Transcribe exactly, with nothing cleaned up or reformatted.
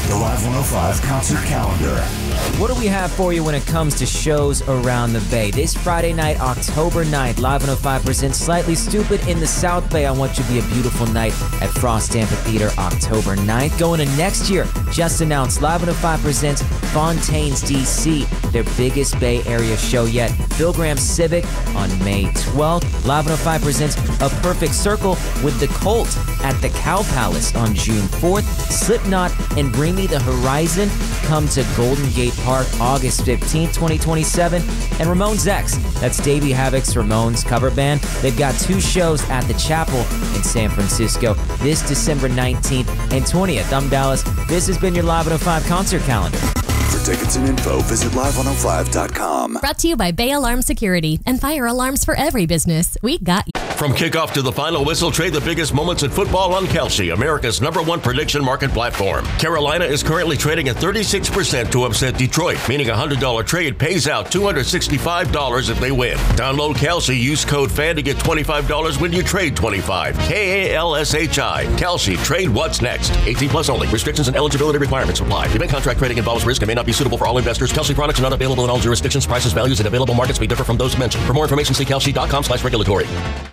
The Live one oh five concert calendar. What do we have for you when it comes to shows around the Bay? This Friday night, October ninth, Live one oh five presents Slightly Stoopid in the South Bay on what should be a beautiful night at Frost Amphitheater, October ninth. Going to next year, just announced, Live one oh five presents Fontaines, D C, their biggest Bay Area show yet. Bill Graham Civic on May twelfth. Live one oh five presents A Perfect Circle with The Cult at the Cow Palace on June fourth. Slipknot and Bring Me the Horizon come to Golden Gate Park August fifteenth, twenty twenty-seven. And Ramones X, that's Davey Havoc's Ramones cover band. They've got two shows at the Chapel in San Francisco this December nineteenth and twentieth. I'm Dallas. This has been your Live one oh five concert calendar. For tickets and info, visit live one oh five dot com. Brought to you by Bay Alarm Security and fire alarms for every business. We got you. From kickoff to the final whistle, trade the biggest moments in football on Kelsey, America's number one prediction market platform. Carolina is currently trading at thirty-six percent to upset Detroit, meaning a one hundred dollars trade pays out two hundred sixty-five dollars if they win. Download Kelsey, use code FAN to get twenty-five dollars when you trade twenty-five. K A L S H I. Kelsey, trade what's next. eighteen plus only. Restrictions and eligibility requirements apply. Event contract trading involves risk and may not be suitable for all investors. Kelsey products are not available in all jurisdictions. Prices, values, and available markets may differ from those mentioned. For more information, see kelsey dot com slash regulatory.